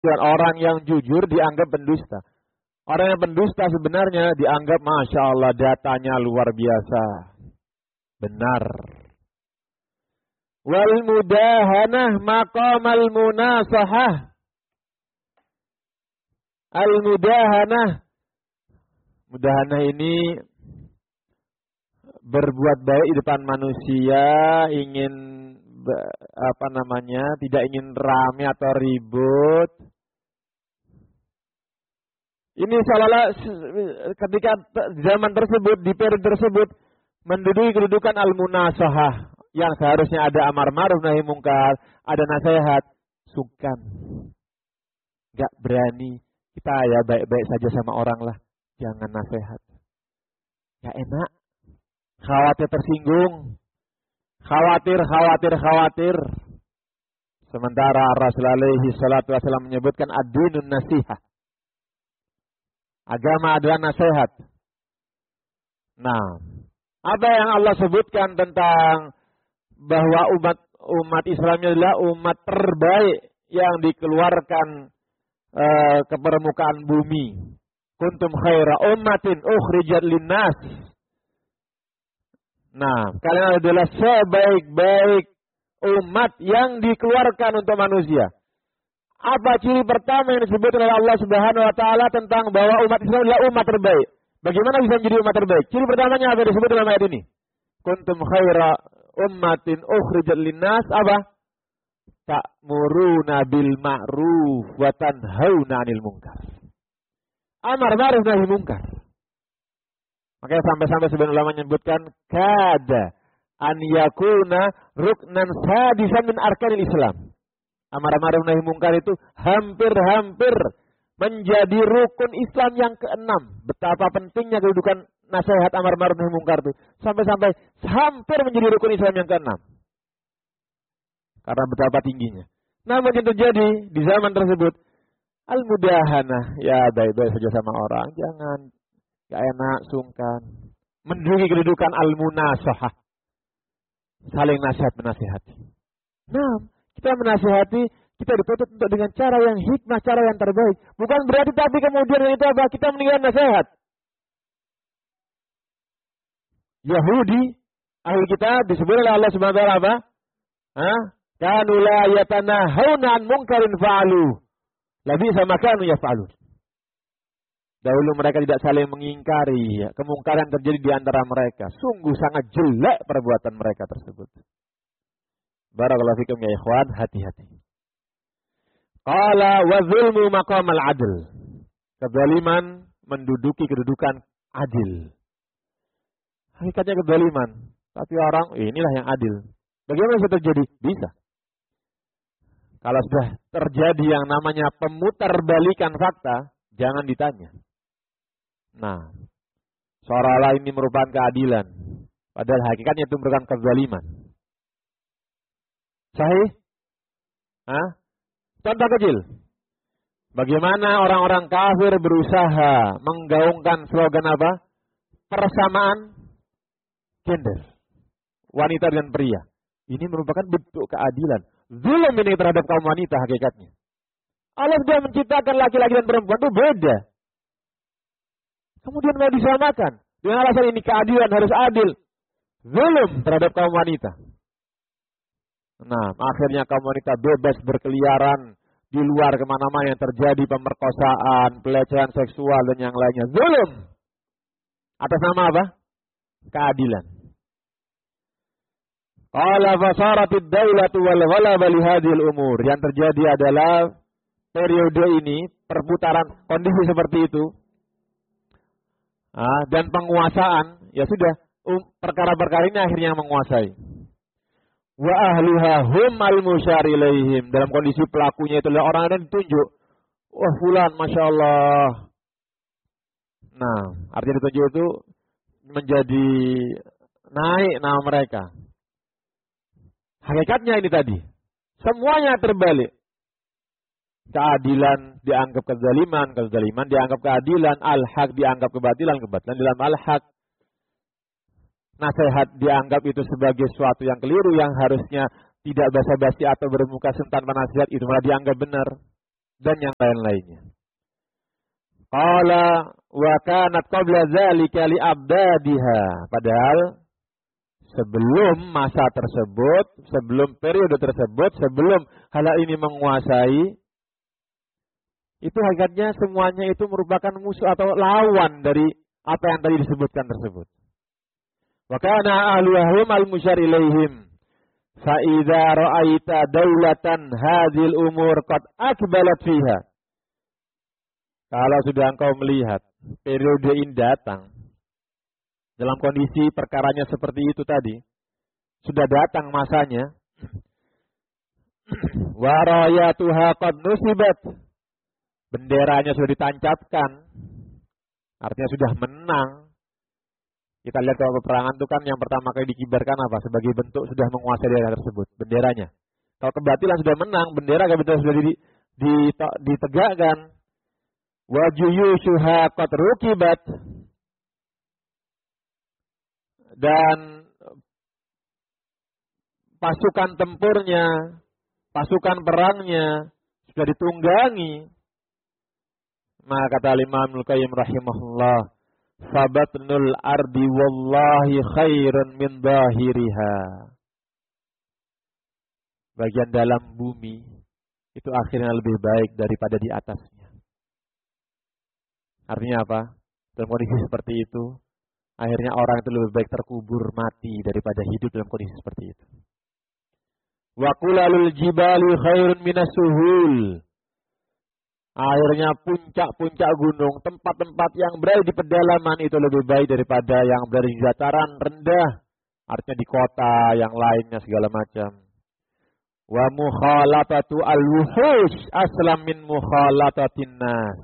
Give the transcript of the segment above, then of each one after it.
Dan orang yang jujur dianggap pendusta. Orang yang pendusta sebenarnya dianggap Masya Allah datanya luar biasa. Benar. Wal mudahanah maqamal munasahah. Al mudahanah. Mudahanah ini berbuat baik di depan manusia, ingin tidak ingin rame atau ribut. Ini seolah-olah ketika zaman tersebut, di periode tersebut, menduduki kedudukan al-munasahah, yang seharusnya ada amar ma'ruf nahi mungkar, ada nasihat, sungkan. Gak berani, kita ya baik-baik saja sama orang lah, jangan nasihat. Gak enak, khawatir tersinggung, khawatir. Sementara Rasulullah alaihi salatu wasallam menyebutkan ad-dinun nasihah. Agama adalah nasihat. Nah, apa yang Allah sebutkan tentang bahwa umat Islam adalah umat terbaik yang dikeluarkan ke permukaan bumi. Kuntum khaira ummatin ukhrijat linnas. Nah, kalian adalah sebaik-baik umat yang dikeluarkan untuk manusia. Apa ciri pertama yang disebutkan oleh Allah Subhanahu wa taala tentang bahwa umat Islam adalah umat terbaik? Bagaimana bisa menjadi umat terbaik? Ciri pertamanya apa yang disebut dalam ayat ini? Kuntum khaira ummatin ukhrijat linnas apa? Ta'muruna bil ma'ruf wa tanhauna 'anil munkar. Amar ma'ruf nahi munkar. Makanya sampai-sampai sebagian ulama menyebutkan kada an yakuna ruknan sadisan min arkanil Islam. Amar ma'ruf nahi mungkar itu hampir-hampir menjadi rukun Islam yang ke-6. Betapa pentingnya kedudukan nasihat amar ma'ruf nahi mungkar itu. Sampai-sampai hampir menjadi rukun Islam yang ke-6. Karena betapa tingginya. Namun yang terjadi di zaman tersebut, al-mudahanah, ya baik-baik saja sama orang, jangan gak enak, sungkan. Menduduki kedudukan al-munasahah. Saling nasihat menasihati. Nah, kita menasihati, kita dituntut untuk dengan cara yang hikmah, cara yang terbaik. Bukan berarti tapi kemudian itu apa? Kita meninggalkan nasihat. Yahudi, ahli kitab disebut oleh Allah Subhanahu wa taala apa? Kanu la yatanahawna an munkarin fa'alu. Labisa ma kanu yaf'alun. Dahulu mereka tidak saling mengingkari kemungkaran terjadi di antara mereka. Sungguh sangat jelek perbuatan mereka tersebut. Barakallahu fikum ya ikhwan, hati-hati. Qala wa zulmu maqamal adl. Kezaliman menduduki kedudukan adil. Hakikatnya kezaliman, tapi orang inilah yang adil. Bagaimana bisa terjadi? Bisa. Kalau sudah terjadi yang namanya pemutarbalikan fakta, jangan ditanya. Nah, seolah-olah ini merupakan keadilan. Padahal hakikatnya itu merupakan kezaliman. Sahih? Contoh kecil. Bagaimana orang-orang kafir berusaha menggaungkan slogan apa? Persamaan gender. Wanita dan pria. Ini merupakan bentuk keadilan. Zulm ini terhadap kaum wanita hakikatnya. Allah sudah menciptakan laki-laki dan perempuan itu beda. Kemudian mau disamakan. Dengan alasan ini keadilan harus adil. Zulm terhadap kaum wanita. Nah, akhirnya kaum wanita bebas berkeliaran di luar kemana-mana yang terjadi pemerkosaan, pelecehan seksual dan yang lainnya. Zulm. Atas nama apa? Keadilan. Qala fasaratid daulatu wal ghalaba li hadhil umur. Yang terjadi adalah periode ini, perputaran kondisi seperti itu. Dan penguasaan, ya sudah, perkara-perkara ini akhirnya menguasai. Wa ahluha hum al-musyar ilaihim. Dalam kondisi pelakunya itu adalah orang yang ditunjuk. Wah, fulan, Masya Allah. Nah, artinya ditunjuk itu menjadi naik nama mereka. Hakikatnya ini tadi. Semuanya terbalik. Keadilan dianggap kezaliman, kezaliman dianggap keadilan, al-haq dianggap kebatilan, kebatilan dalam al-haq. Nasihat dianggap itu sebagai sesuatu yang keliru, yang harusnya tidak basa-basi atau bermuka tanpa nasihat, itu malah dianggap benar. dan yang lain-lainnya. Qala wa kanat qabla dzalika li abdadiha. Padahal sebelum masa tersebut, sebelum periode tersebut, sebelum hal ini menguasai, itu hakikatnya semuanya itu merupakan musuh atau lawan dari apa yang tadi disebutkan tersebut. Wa kana ahluhum al-musyar ilaihim. Fa idza ra'aita daulatan hadhil umur qad akbalat fiha. Kalau sudah engkau melihat periode ini datang dalam kondisi perkaranya seperti itu tadi, sudah datang masanya. Wa rayatuha qad nusibat. Benderanya sudah ditancapkan. Artinya sudah menang. Kita lihat kalau peperangan itu kan yang pertama kali dikibarkan apa? Sebagai bentuk sudah menguasai daerah tersebut, benderanya. Kalau kebatilan sudah menang, bendera kebetulan sudah ditegakkan. Wa juyushuha qad rukibat. Dan pasukan tempurnya, pasukan perangnya sudah ditunggangi. Maka kata Imam Ibnu Qayyim rahimahullah, fabatnul ardi wallahi khairun min zahiriha. Bagian dalam bumi itu akhirnya lebih baik daripada di atasnya. Artinya apa? Dalam kondisi seperti itu, akhirnya orang itu lebih baik terkubur mati daripada hidup dalam kondisi seperti itu. Wa qulalul jibali khairun minas suhul. Akhirnya puncak-puncak gunung, tempat-tempat yang berada di pedalaman itu lebih baik daripada yang berada di dataran rendah. Artinya di kota yang lainnya segala macam. Wa mukhalatatu al-wuhush aslam min mukhalatatin nas.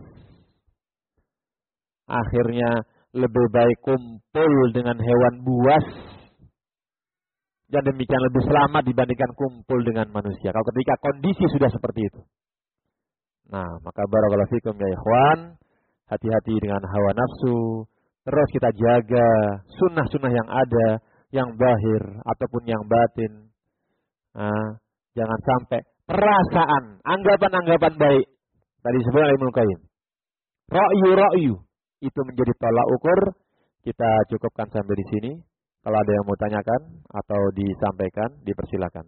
Akhirnya lebih baik kumpul dengan hewan buas. Dan demikian lebih selamat dibandingkan kumpul dengan manusia. Kalau ketika kondisi sudah seperti itu. Nah, maka barakallahu fikum ya ikhwan, hati-hati dengan hawa nafsu, terus kita jaga sunnah-sunnah yang ada, yang zahir ataupun yang batin. Nah, jangan sampai perasaan, anggapan-anggapan baik, tadi disebut oleh Ibnu Qayyim, ra'yu itu menjadi tolak ukur. Kita cukupkan sampai di sini. Kalau ada yang mau tanyakan atau disampaikan, dipersilakan.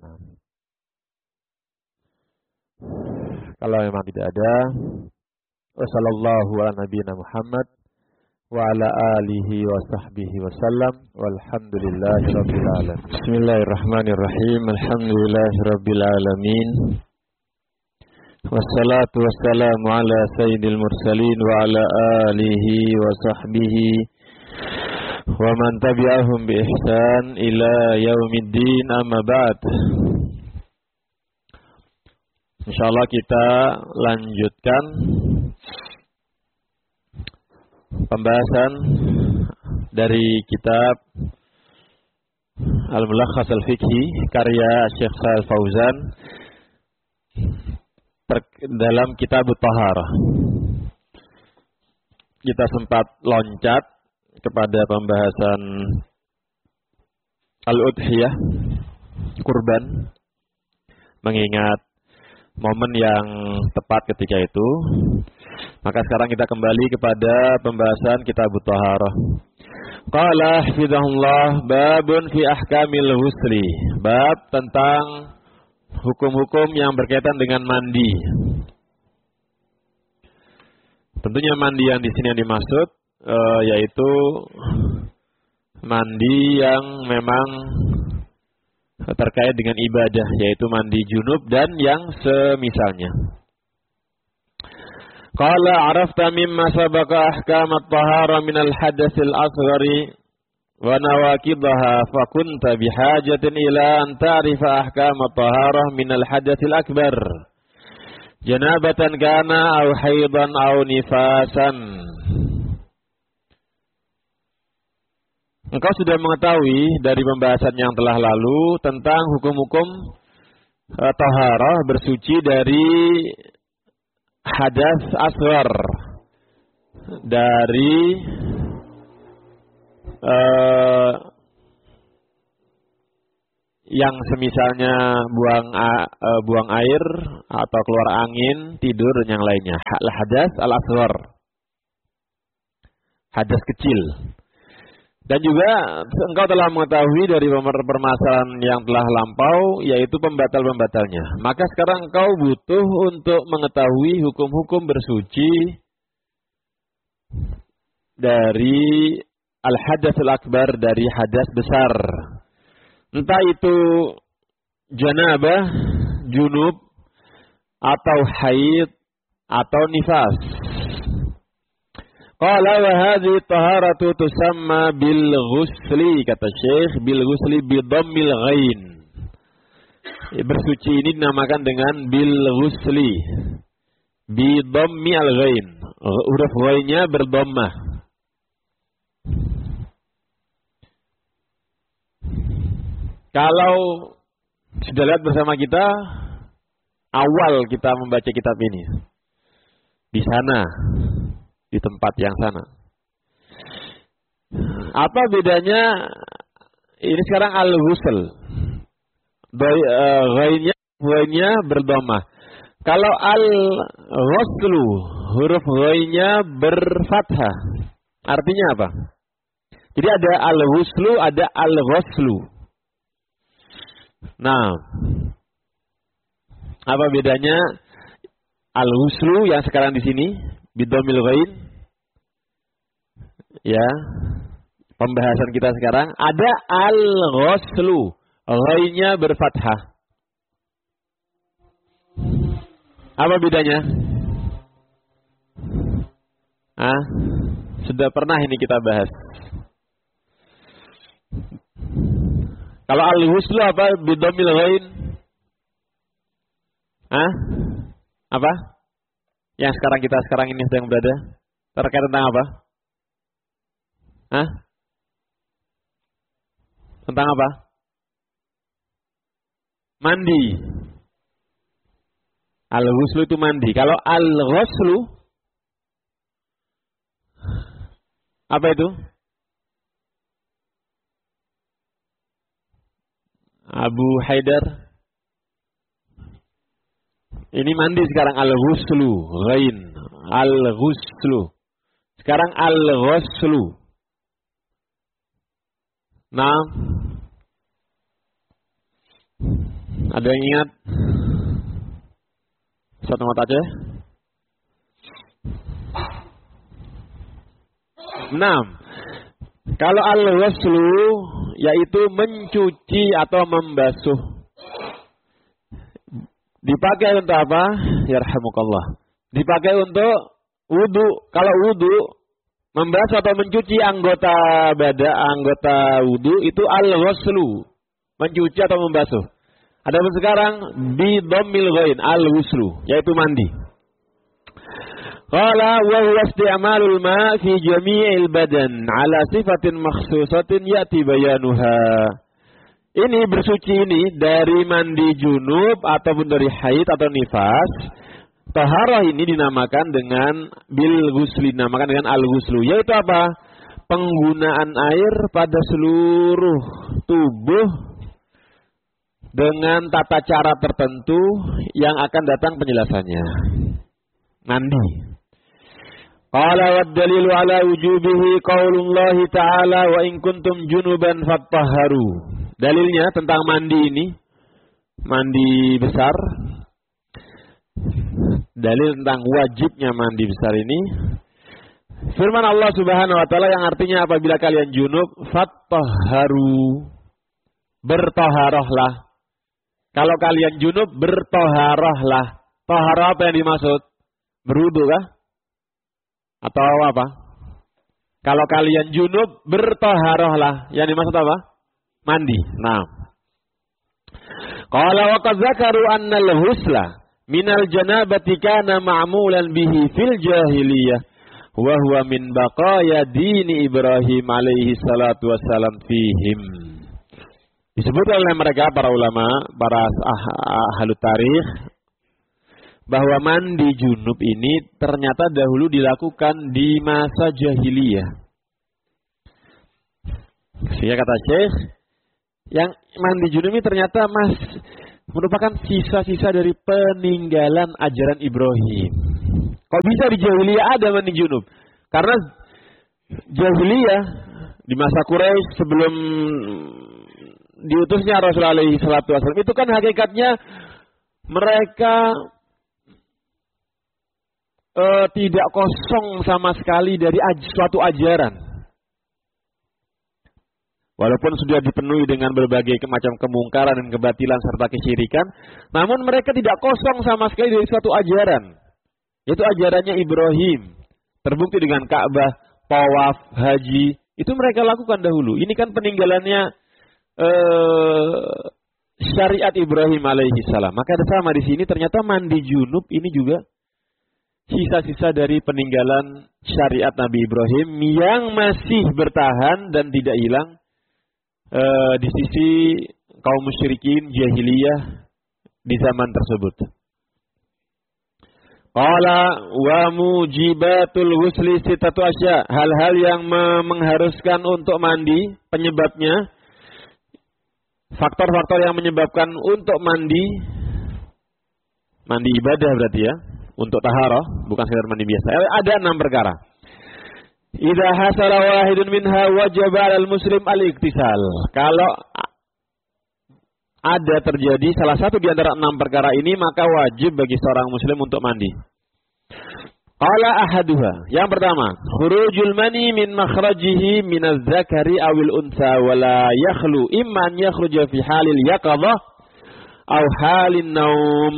Kalau memang tidak ada, wassallallahu ala nabiyina Muhammad wa ala alihi wa sahbihi wasallam walhamdulillahi rabbil alamin. Bismillahirrahmanirrahim. Alhamdulillahi rabbil alamin. Wassalatu wassalamu ala sayyidil mursalin wa ala alihi wa sahbihi wa man tabi'ahum bi ihsan ila yaumiddin, amma ba'd. Insyaallah kita lanjutkan pembahasan dari kitab Al-Mulakhas Al-Fiqhi karya Syekh Shalih Fauzan dalam kitab Taharah. Kita sempat loncat kepada pembahasan Al-Udhiyah, kurban, mengingat momen yang tepat ketika itu. Maka sekarang kita kembali kepada pembahasan kitab Taharah. Qala hafizahullah, babun fi ahkamil husli. Bab tentang hukum-hukum yang berkaitan dengan mandi. Tentunya mandi yang di sini yang dimaksud yaitu mandi yang memang terkait dengan ibadah, yaitu mandi junub dan yang semisalnya. Qala arafta mimma sabaqa ahkam at-tahara min al-hadath al-asghari wa nawaqidaha fa kunta bihajatin ila an ta'rifa ahkam at-tahara min al-hadath al-akbar janabatan kana aw haidan aw nifasan. Engkau sudah mengetahui dari pembahasan yang telah lalu tentang hukum-hukum taharah, bersuci dari hadas asghar, dari yang semisalnya buang air atau keluar angin, tidur dan yang lainnya. Al-hadas al-asghar. Hadas kecil. Dan juga engkau telah mengetahui dari permasalahan yang telah lampau, yaitu pembatal-pembatalnya. Maka sekarang engkau butuh untuk mengetahui hukum-hukum bersuci dari al-hadasul akbar, dari hadas besar. Entah itu janabah, junub, atau haid, atau nifas. Qala wa hadhihi taharatu tusamma bil ghusli, kata Syekh, bil ghusli bi dhammil ghain. Bersuci ini dinamakan dengan bil ghusli bi dhammi al ghain. Huruf ghainnya berdhammah. Kalau sudah lihat bersama kita awal kita membaca kitab ini di sana, di tempat yang sana. Apa bedanya? Ini sekarang al-ghusl. Ghainnya berdhammah. Kalau al-ghuslu, huruf ghainnya berfathah. Artinya apa? Jadi ada al-ghuslu, ada al-ghuslu. Nah, apa bedanya al-ghuslu yang sekarang di sini bidhamil ghain? Ya. Pembahasan kita sekarang ada al-ghuslu, ghainnya berfathah. Apa bedanya? Sudah pernah ini kita bahas. Kalau al-ghuslu apa? Bidhamil ghain. Apa? Yang sekarang ini sedang berada. Terkait tentang apa? Tentang apa? Mandi. Al-ghuslu itu mandi. Kalau al-ghuslu apa itu? Abu Haidar. Ini mandi sekarang al-ghuslu, ghain, al-ghuslu. Sekarang al-ghuslu. Nah, ada yang ingat? Satu mata aja. 6. Kalau al-ghuslu yaitu mencuci atau membasuh. Dipakai untuk apa? Yarhamukallah. Dipakai untuk wudu. Kalau wudu, membasuh atau mencuci anggota anggota wudu itu al-ghuslu. Mencuci atau membasuh. Adapun sekarang bi dhammil ghain, al-ghuslu, yaitu mandi. Qala wa huwa isti'malul ma' fi jami'il badan 'ala sifatin makhsusatin ya'ti bayanuha. Ini bersuci ini dari mandi junub ataupun dari haid atau nifas. Taharah ini dinamakan dengan bil ghusli, dinamakan dengan al-ghuslu, yaitu apa? Penggunaan air pada seluruh tubuh dengan tata cara tertentu yang akan datang penjelasannya. Mandi. Qala wad dalilu ala wujubihi qaulullah ta'ala wa in kuntum junuban fattahharu. Dalilnya tentang mandi ini, mandi besar. Dalil tentang wajibnya mandi besar ini firman Allah Subhanahu wa taala yang artinya apabila kalian junub fattahharu, bertaharahlah. Kalau kalian junub bertaharahlah. Taharah apa yang dimaksud? Berwudu kah? Atau apa? Kalau kalian junub bertaharahlah. Yang dimaksud apa? Mandi. Nah. Qala wa qad zakaru anna al-ghusla minal janabati kana ma'mulan bihi fil jahiliyah wa huwa min baqaya dini Ibrahim alaihi salatu wassalam fihim. Disebut oleh mereka para ulama, para ahli tarikh, bahwa mandi junub ini ternyata dahulu dilakukan di masa jahiliyah. Sehingga kata Syekh, Yang mandi junub ini ternyata merupakan sisa-sisa dari peninggalan ajaran Ibrahim. Kok bisa di jahiliyah ada mandi junub? Karena jahiliyah di masa Quraisy sebelum diutusnya Rasulullah SAW itu kan hakikatnya mereka tidak kosong sama sekali dari suatu ajaran. Walaupun sudah dipenuhi dengan berbagai macam kemungkaran dan kebatilan serta kesyirikan, namun mereka tidak kosong sama sekali dari suatu ajaran. Yaitu ajarannya Ibrahim. Terbukti dengan Ka'bah, tawaf, haji. Itu mereka lakukan dahulu. Ini kan peninggalannya syariat Ibrahim alaihi salam. Maka sama di sini ternyata mandi junub ini juga sisa-sisa dari peninggalan syariat Nabi Ibrahim yang masih bertahan dan tidak hilang di sisi kaum musyrikin jahiliyah di zaman tersebut. Qala wa mujibatul ghusli sittatu asya. Hal-hal yang mengharuskan untuk mandi, penyebabnya, faktor-faktor yang menyebabkan untuk mandi ibadah berarti ya, untuk taharah, bukan sekedar mandi biasa. Ada 6 perkara. Idza hasala wahidun minha wajaba 'alal muslim al-iktisal. Kalau ada terjadi salah satu di antara 6 perkara ini, maka wajib bagi seorang muslim untuk mandi. Qala ahaduha. Yang pertama, khurujul mani min makhrajihi min az-zakari awil unsa wa la yakhlu imma an yakhruja fi halil yaqadhah aw halin naum.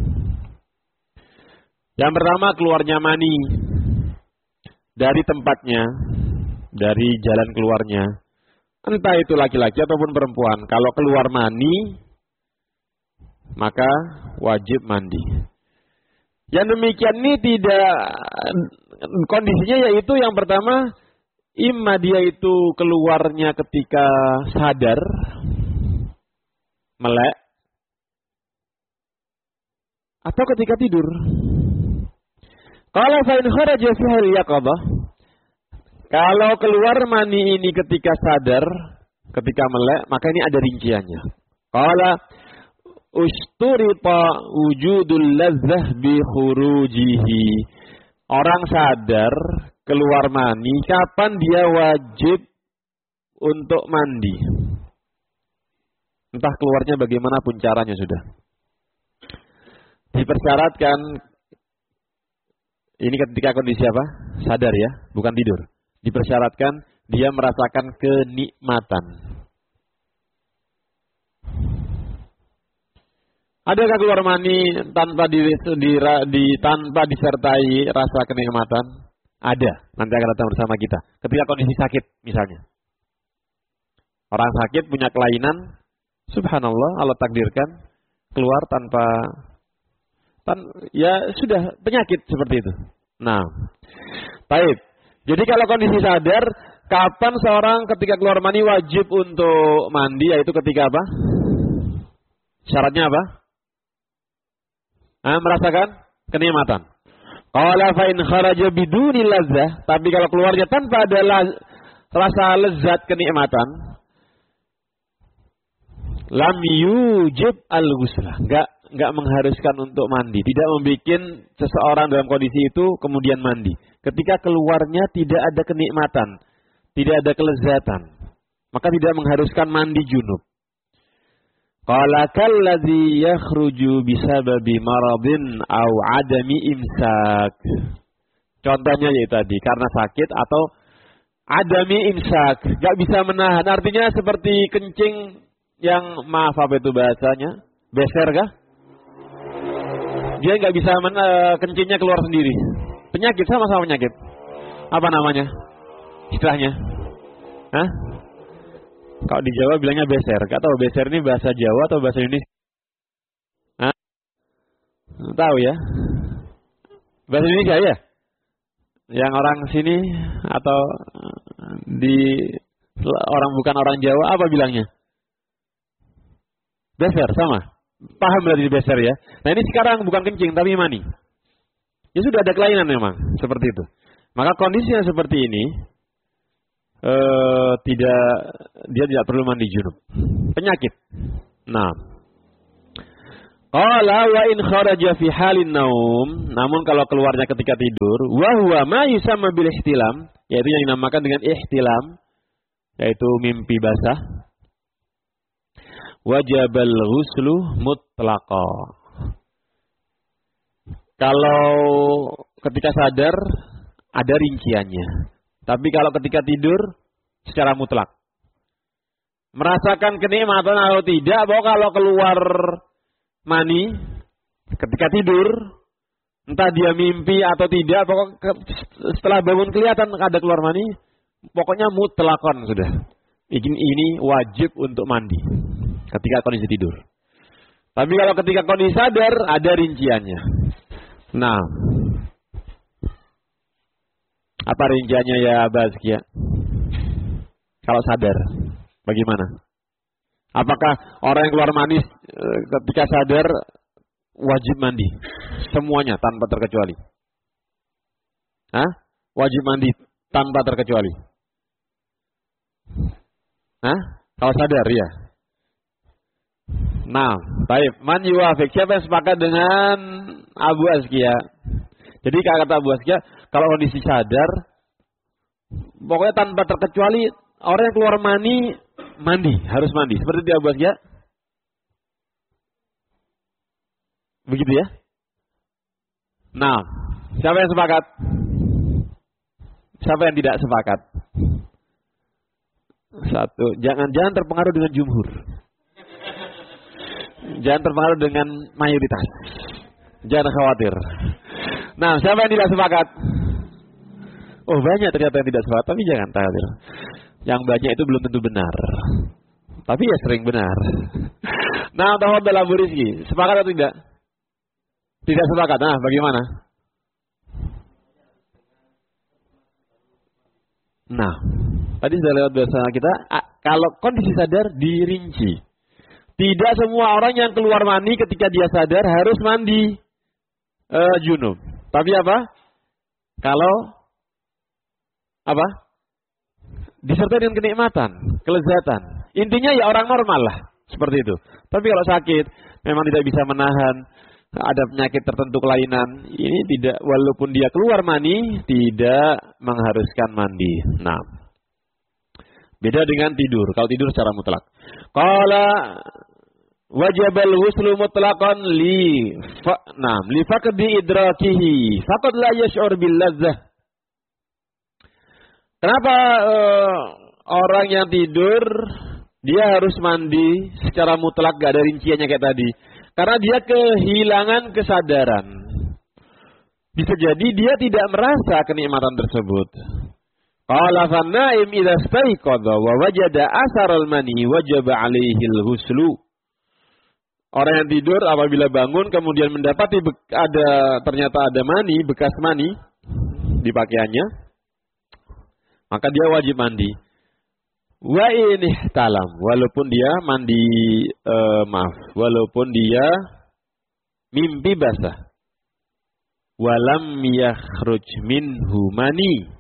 Yang pertama, keluarnya mani dari tempatnya, dari jalan keluarnya. Entah itu laki-laki ataupun perempuan. Kalau keluar mani, maka wajib mandi. Yang demikian ini tidak, kondisinya yaitu yang pertama, imma dia itu keluarnya ketika sadar, melek, atau ketika tidur. Kalau fa in kharaja fi hal yaqadhah, kalau keluar mani ini ketika sadar, ketika melek, maka ini ada rinciannya. Qala usturita wujudul ladzah bi khurujihi. Orang sadar keluar mani, kapan dia wajib untuk mandi? Entah keluarnya bagaimanapun caranya sudah. Dipersyaratkan, ini ketika kondisi apa? Sadar ya, bukan tidur. Dipersyaratkan dia merasakan kenikmatan. Adakah keluar mani tanpa tanpa disertai rasa kenikmatan? Ada. Nanti akan datang bersama kita. Ketika kondisi sakit misalnya. Orang sakit punya kelainan, subhanallah, Allah takdirkan keluar tanpa ya sudah penyakit seperti itu. Nah, baik. Jadi kalau kondisi sadar, kapan seorang ketika keluar mani wajib untuk mandi, yaitu ketika apa? Syaratnya apa? Merasakan kenikmatan. Qala fa in kharaja biduni ladzah, tapi kalau keluarnya tanpa ada rasa lezat kenikmatan, lam yujib al-ghuslah, enggak mengharuskan untuk mandi, tidak membuat seseorang dalam kondisi itu kemudian mandi. Ketika keluarnya tidak ada kenikmatan, tidak ada kelezatan, maka tidak mengharuskan mandi junub. Qala kalladzi yakhruju bisababi maradin aw adami imsak. Contohnya yaitu tadi karena sakit atau adami imsak, enggak bisa menahan. Artinya seperti kencing yang, maaf apa itu bahasanya? Beser kah? Dia nggak bisa kencingnya keluar sendiri. Penyakit, sama-sama penyakit. Apa namanya? Istilahnya? Hah? Kalau di Jawa bilangnya beser. Gak tahu beser ini bahasa Jawa atau bahasa Indonesia? Hah? Tahu ya? Bahasa Indonesia ya? Yang orang sini atau orang bukan orang Jawa apa bilangnya? Beser, sama. Paham berarti beser ya. Nah ini sekarang bukan kencing tapi mani. Ya sudah ada kelainan memang seperti itu. Maka kondisinya seperti ini dia tidak perlu mandi junub. penyakit. Nah, qala wa in kharaja fi halin naum, namun kalau keluarnya ketika tidur, wa huwa ma yusamma bil ihtilam, yaitu yang dinamakan dengan ihtilam, yaitu mimpi basah. Wajibal ghuslu mutlaqa. Kalau ketika sadar ada rinciannya. Tapi kalau ketika tidur secara mutlak. Merasakan kenikmatan atau tidak, bahwa kalau keluar mani ketika tidur, entah dia mimpi atau tidak, pokoknya setelah bangun kelihatan ada keluar mani, pokoknya mutlakon sudah. Ini wajib untuk mandi ketika kondisi tidur. Tapi kalau ketika kondisi sadar ada rinciannya. Nah, apa rinciannya ya Bazkia? Kalau sadar, bagaimana? Apakah orang yang keluar mani ketika sadar wajib mandi? Semuanya tanpa terkecuali. Hah? Wajib mandi tanpa terkecuali. Hah? Kalau sadar ya. Nah, baik. Man yuwafiq, siapa yang sepakat dengan Abu Azkia? Jadi kata Abu Azkia, kalau kondisi sadar, pokoknya tanpa terkecuali orang yang keluar mani, mandi, harus mandi. Seperti itu Abu Azkia? Begitu ya? Nah, siapa yang sepakat? Siapa yang tidak sepakat? Satu, jangan terpengaruh dengan jumhur. Jangan terpengaruh dengan mayoritas. Jangan khawatir. Nah, siapa yang tidak sepakat? Oh, banyak ternyata yang tidak sepakat, tapi jangan khawatir. Yang banyak itu belum tentu benar. Tapi ya sering benar. Nah, tafadhal Abu Rizki, sepakat atau tidak? Tidak sepakat. Nah, bagaimana? Nah, tadi sudah lewat bahasa kita, kalau kondisi sadar dirinci. Tidak semua orang yang keluar mani ketika dia sadar harus mandi junub. Tapi apa? Kalau apa? Disertai dengan kenikmatan, kelezatan. Intinya ya orang normal lah, seperti itu. Tapi kalau sakit, memang tidak bisa menahan, ada penyakit tertentu kelainan, ini tidak, walaupun dia keluar mani, tidak mengharuskan mandi. Nah, beda dengan tidur. Kalau tidur secara mutlak. Qala wajibal ghuslu mutlaqan li faqdi idrakihi faqad la yash'ur bil ladzah. Kenapa orang yang tidur dia harus mandi secara mutlak, gak ada rinciannya kayak tadi? Karena dia kehilangan kesadaran. Bisa jadi dia tidak merasa kenikmatan tersebut. Qala fan-na'im idza staiqadha wa wajada asaral mani wajaba 'alaihil ghuslu. Orang yang tidur apabila bangun kemudian mendapati ternyata ada mani, bekas mani di pakaiannya, maka dia wajib mandi. Wa in ihtalam, walaupun dia mandi walaupun dia mimpi basah. Walam yakhruj minhu mani.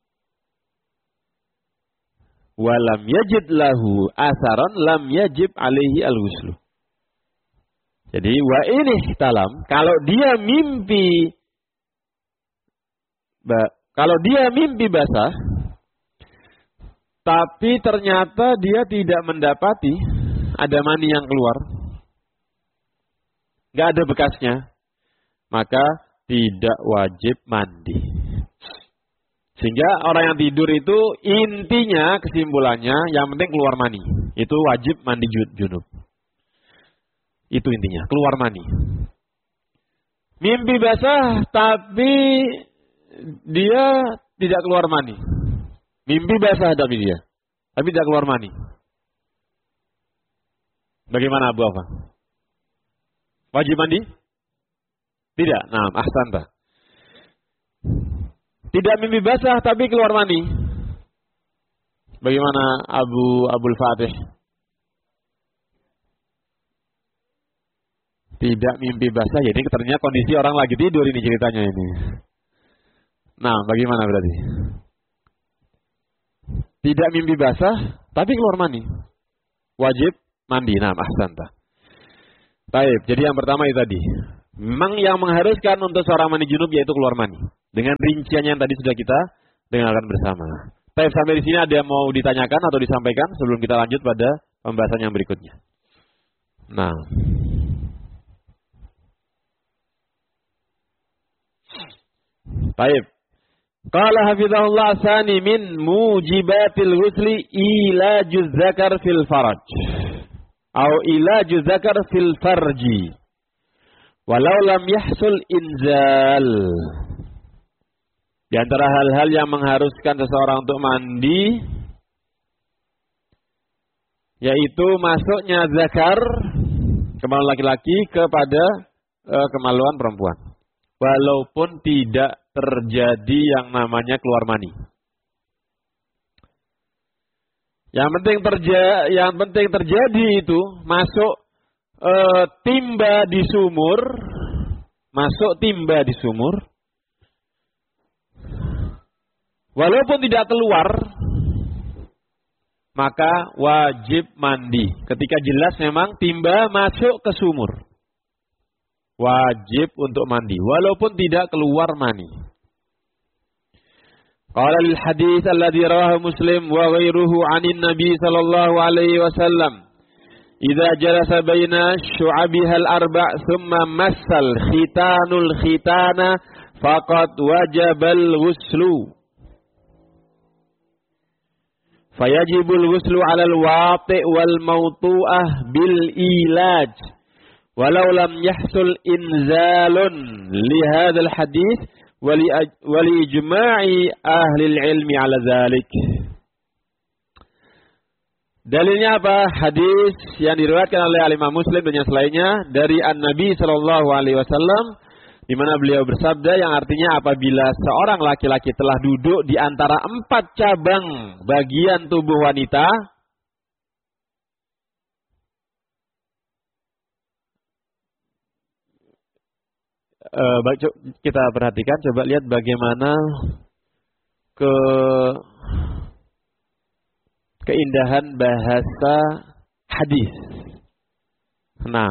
Walam yajid lahu asaran lam yajib alaihi al-ghuslu. Jadi wa in ihtalam, kalau dia mimpi basah, tapi ternyata dia tidak mendapati ada mani yang keluar, nggak ada bekasnya, maka tidak wajib mandi. Sehingga orang yang tidur itu intinya, kesimpulannya, yang penting keluar mani, itu wajib mandi junub. Itu intinya, keluar mani. Mimpi basah tapi dia tidak keluar mani. Mimpi basah tapi tidak keluar mani. Bagaimana Abu Afa? Wajib mandi? Tidak. Nah, ahsanta. Tidak mimpi basah tapi keluar mani. Bagaimana Abul Fatih? Tidak mimpi basah, jadi ternyata kondisi orang lagi tidur ini ceritanya ini. Nah, bagaimana berarti? Tidak mimpi basah, tapi keluar mani. Wajib mandi. Nah, ahsanta. Baik, jadi yang pertama itu tadi. Memang yang mengharuskan untuk seorang mandi junub yaitu keluar mani. Dengan rinciannya yang tadi sudah kita dengarkan bersama. Baik, sampai di sini ada yang mau ditanyakan atau disampaikan sebelum kita lanjut pada pembahasan yang berikutnya. Nah. Baik. Qala hafizahullah tsani min mujibatil ghusli ilajuz zakar fil faraj. Atau ilajuz zakar fil farji. Walau lam yahsul inzal. Di antara hal-hal yang mengharuskan seseorang untuk mandi, yaitu masuknya zakar, kemaluan laki-laki kepada kemaluan perempuan. Walaupun tidak terjadi yang namanya keluar mani. Yang penting terjadi itu masuk timba di sumur, walaupun tidak keluar, maka wajib mandi. Ketika jelas memang timba masuk ke sumur, wajib untuk mandi, walaupun tidak keluar mani. Qala lil hadits alladhi rawahu Muslim wa ghairuhu 'anin Nabi sallallahu alaihi wasallam. Idza jalasa baina syu'abiha al-arba' thumma massal khitanul khitana faqad wajabal ghuslu. Fayajibul ghuslu 'alal wati' wal mawtu'ah bil ilaj. Walau lam yahsul inzalun li hadzal hadits wa li ijma'i ahli ilmi 'ala dzalik. Dalilnya apa? Hadis yang diriwayatkan oleh Imam Muslim dan yang selainnya dari An-Nabi sallallahu alaihi wasallam, di mana beliau bersabda yang artinya apabila seorang laki-laki telah duduk di antara 4 cabang bagian tubuh wanita, kita perhatikan, coba lihat bagaimana keindahan bahasa hadis. Nah,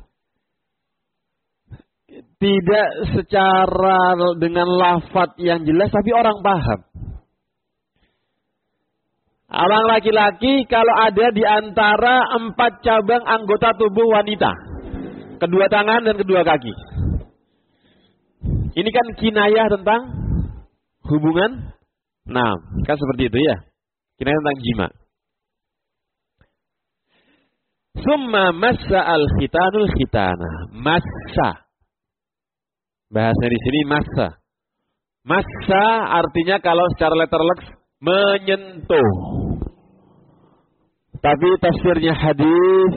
tidak secara dengan lafadz yang jelas, tapi orang paham. Orang laki-laki kalau ada di antara 4 cabang anggota tubuh wanita, kedua tangan dan kedua kaki. Ini kan kinayah tentang hubungan. Nah, kan seperti itu ya. Kinayah tentang jima. Summa massa al-khitanul khitana. Massa. Bahasanya di sini massa. Massa artinya kalau secara letterlek menyentuh. Tapi tafsirnya hadis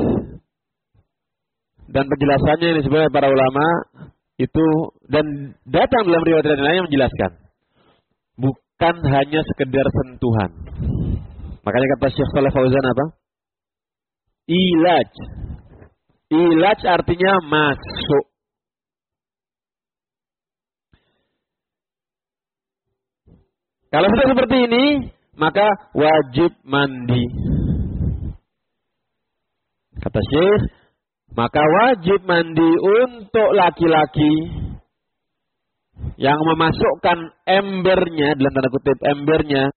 dan penjelasannya ini sebenarnya para ulama itu dan datang dalam riwayat lain yang menjelaskan bukan hanya sekedar sentuhan. Makanya kata Syekh Shalih Fauzan apa? Ilaj. Ilaj artinya masuk. Kalau sudah seperti ini, maka wajib mandi. Kata Syekh, maka wajib mandi untuk laki-laki yang memasukkan embernya, dalam tanda kutip embernya.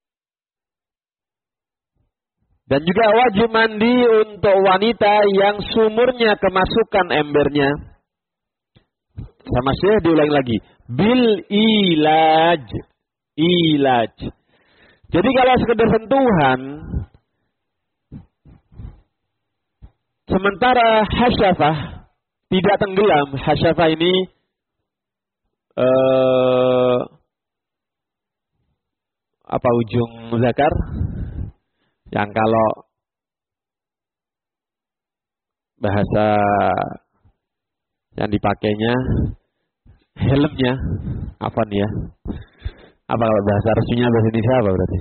Dan juga wajib mandi untuk wanita yang sumurnya kemasukan embernya. Sama Syekh diulangi lagi. Bil ilaj. Ilaj. Jadi kalau sekedar sentuhan, sementara hasyafah tidak tenggelam. Hasyafah ini apa ujung zakar? Yang kalau bahasa yang dipakainya helmnya, apa nih ya? Apa bahasa resminya bahasa Indonesia apa berarti?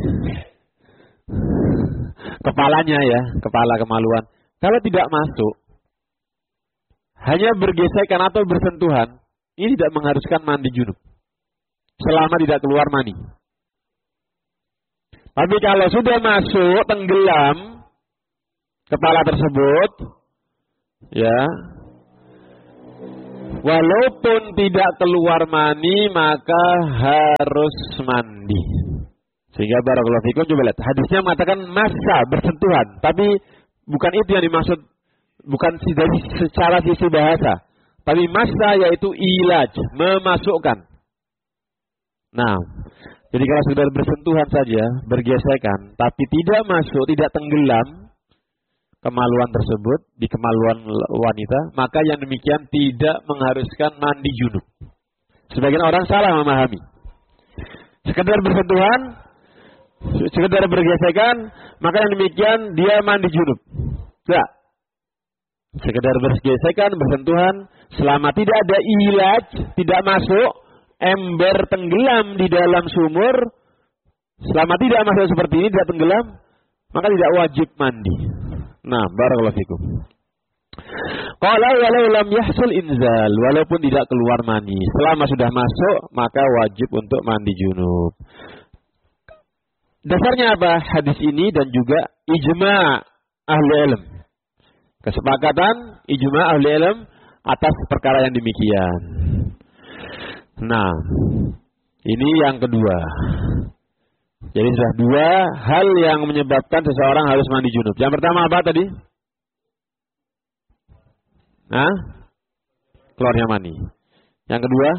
Kepalanya ya, kepala kemaluan. Kalau tidak masuk, hanya bergesekan atau bersentuhan, ini tidak mengharuskan mandi junub. Selama tidak keluar mani. Tapi kalau sudah masuk, tenggelam, kepala tersebut, ya, walaupun tidak keluar mani maka harus mandi. Sehingga barakallahu fikum, coba lihat hadisnya mengatakan massa, bersentuhan, tapi bukan itu yang dimaksud, bukan dari secara sisi bahasa, tapi massa yaitu ilaj, memasukkan. Nah, jadi kalau sekedar bersentuhan saja, bergesekan, tapi tidak masuk, tidak tenggelam kemaluan tersebut di kemaluan wanita, maka yang demikian tidak mengharuskan mandi junub. Sebagian orang salah memahami. Sekedar bersentuhan, sekedar bergesekan, maka yang demikian dia mandi junub. Tidak. Sekedar bergesekan, bersentuhan, selama tidak ada ilaj, tidak masuk, ember tenggelam di dalam sumur, selama tidak masuk seperti ini, tidak tenggelam, maka tidak wajib mandi. Nah, barakallahu fikum. Qala walau lam yahsul inzal, walaupun tidak keluar mani, selama sudah masuk maka wajib untuk mandi junub. Dasarnya apa? Hadis ini dan juga ijma' ahli ilm. Kesepakatan ijma' ahli ilm atas perkara yang demikian. Nah, ini yang kedua. Jadi sudah dua hal yang menyebabkan seseorang harus mandi junub. Yang pertama apa tadi? Nah, keluarnya mani. Yang kedua,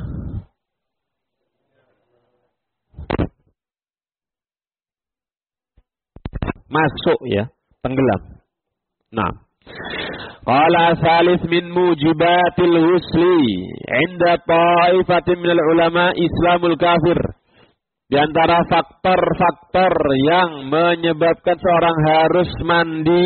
masuk ya, tenggelam. Nah, qala salis min mujibatil husli 'inda ta'ifatin minal ulama islamul kafir. Di antara faktor-faktor yang menyebabkan seorang harus mandi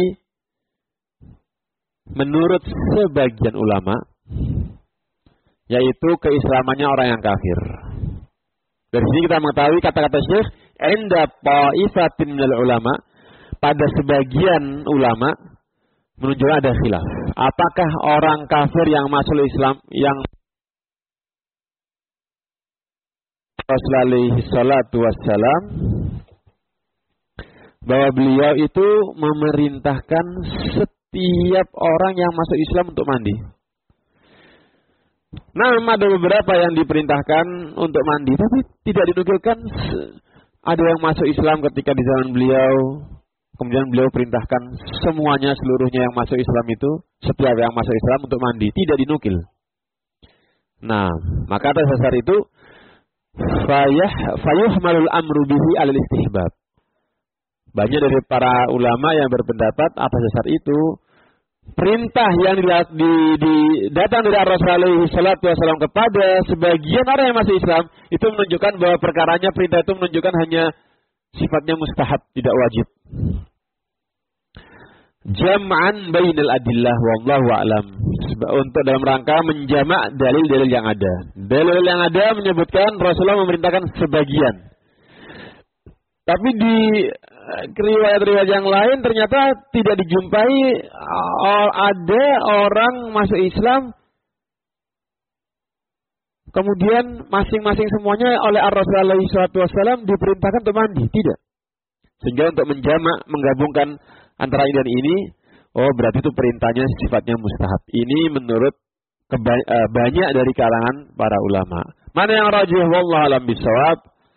menurut sebagian ulama, yaitu keislamannya orang yang kafir. Dari sini kita mengetahui kata-kata Syekh, "Inda ta'ifatin minal ulama", pada sebagian ulama menunjukkan ada khilaf. Apakah orang kafir yang masuk Islam, yang Rasulullah alaihi salatu wassalam, bahwa beliau itu memerintahkan setiap orang yang masuk Islam untuk mandi. Nah, ada beberapa yang diperintahkan untuk mandi, tapi tidak dinukilkan ada yang masuk Islam ketika di zaman beliau, kemudian beliau perintahkan semuanya, seluruhnya yang masuk Islam itu, setiap yang masuk Islam untuk mandi. Tidak dinukil. Nah, maka atas dasar itu, fayuhmalul amru bihi alal istihbab. Banyak dari para ulama yang berpendapat atas dasar itu, perintah yang datang dari Rasulullah SAW kepada sebagian orang yang masih Islam, itu menunjukkan bahwa perkaranya, perintah itu menunjukkan hanya sifatnya mustahab, tidak wajib. Jam'an bainal adillah wallahu a'lam. Untuk dalam rangka menjamak dalil-dalil yang ada. Dalil yang ada menyebutkan Rasulullah memerintahkan sebagian. Tapi di riwayat-riwayat yang lain ternyata tidak dijumpai ada orang masuk Islam kemudian masing-masing semuanya oleh Rasulullah SAW diperintahkan untuk mandi. Tidak. Sehingga untuk menjamak, menggabungkan antara ini dan ini, oh berarti itu perintahnya sifatnya mustahab. Ini menurut banyak dari kalangan para ulama. Mana yang rajih wallahu alam bisawab,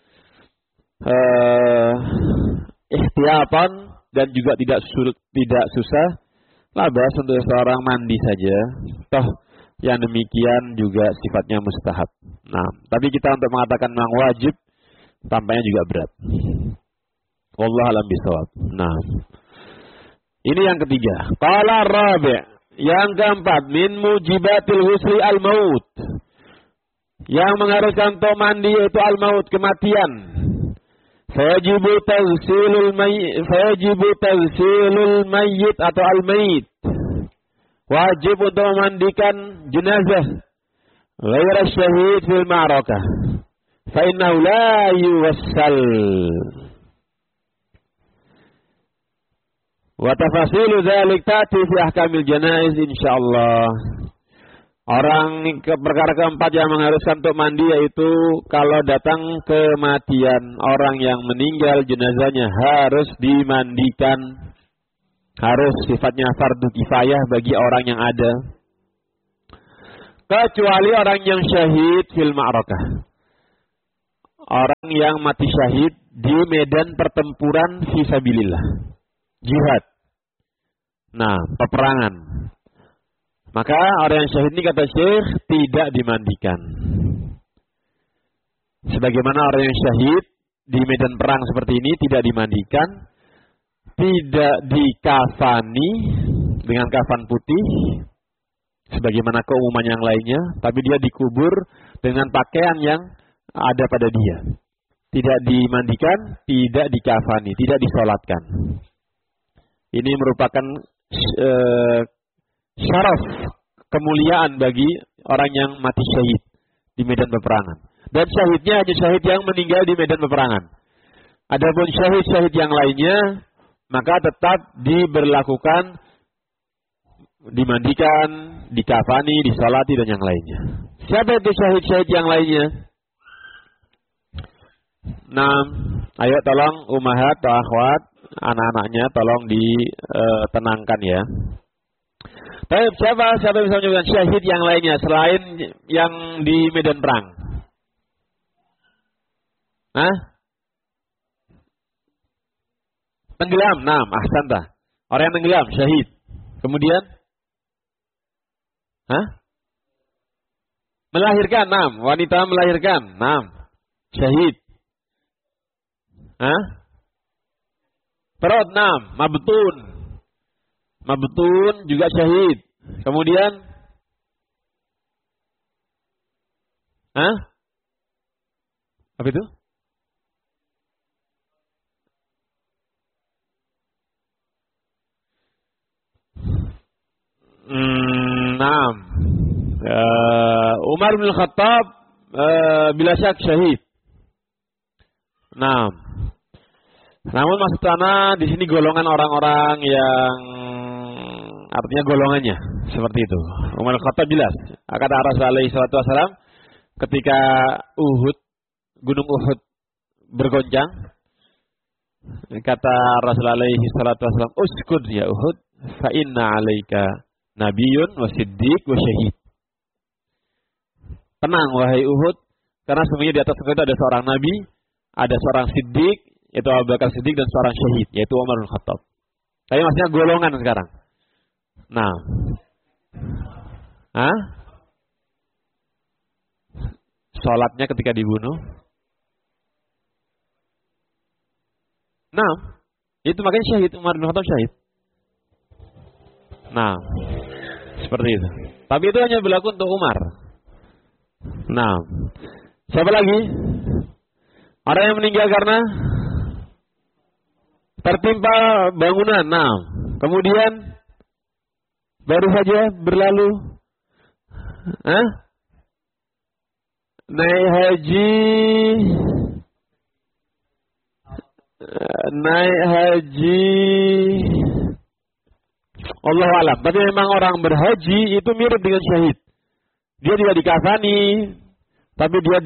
ihtiyatan dan juga tidak susah, labas untuk seorang mandi saja. Toh yang demikian juga sifatnya mustahab. Nah, tapi kita untuk mengatakan memang wajib, tampaknya juga berat. Wallahu alam bisawab. Nah, ini yang ketiga. Qala rabi', yang keempat, min mujibatil husli al-maut. Yang mengharuskan untuk mandi yaitu al-maut, kematian. Fayajibu tagsilul mayyit atau al-mayyit. Wajib untuk memandikan jenazah ghaira syahid fil ma'rakah. Fa innahu la yuwassal. Wa tafasilu dzalik ta'ti fi ahkamil janaiz insyaallah. Perkara keempat yang mengharuskan untuk mandi yaitu kalau datang kematian, orang yang meninggal jenazahnya harus dimandikan. Harus sifatnya fardu kifayah bagi orang yang ada. Kecuali orang yang syahid fil ma'rakah. Orang yang mati syahid di medan pertempuran fisabilillah. Jihad. Nah, peperangan. Maka orang yang syahid ini kata Syekh tidak dimandikan. Sebagaimana orang yang syahid di medan perang seperti ini tidak dimandikan, tidak dikafani dengan kafan putih sebagaimana keumuman yang lainnya, tapi dia dikubur dengan pakaian yang ada pada dia. Tidak dimandikan, tidak dikafani, tidak disolatkan. Ini merupakan syaraf kemuliaan bagi orang yang mati syahid di medan peperangan. Dan syahidnya hanya syahid yang meninggal di medan peperangan. Adapun syahid-syahid yang lainnya, maka tetap diberlakukan, dimandikan, dikafani, disolati dan yang lainnya. Siapa itu syahid-syahid yang lainnya? Nah, ayo tolong umahat atau akhwat, anak-anaknya tolong ditenangkan ya. Tapi siapa yang bisa menyebutkan syahid yang lainnya selain yang di medan perang? Hah? Tenggelam, ahsanta. Orang yang tenggelam, syahid. Kemudian? Melahirkan, wanita melahirkan, syahid. Perut, mabtun juga syahid. Kemudian? Apa itu? Umar bin Khattab bila syak syahid. Namun maksud ana di sini golongan orang-orang yang artinya golongannya seperti itu. Umar bin Khattab jelas. Kata Rasulullah alaihi salatu wasallam ketika Gunung Uhud bergoncang, kata Rasulullah alaihi salatu wasallam, "Uskud ya Uhud, fa inna 'alaika nabiyyun wa siddiq wa syahid." Tenang wahai Uhud, karena semuanya di atas itu ada seorang nabi, ada seorang siddiq, yaitu Abu Bakar Siddiq, dan seorang syahid, yaitu Umar bin Khattab. Tapi maksudnya golongan sekarang. Sholatnya ketika dibunuh. Itu makanya syahid, Umar bin Khattab syahid. Seperti itu. Tapi itu hanya berlaku untuk Umar. Siapa lagi? Orang yang meninggal karena tertimpa bangunan. Kemudian baru saja berlalu naik haji Allah alam. Tapi memang orang berhaji itu mirip dengan syahid. Dia tidak dikafani, tapi dia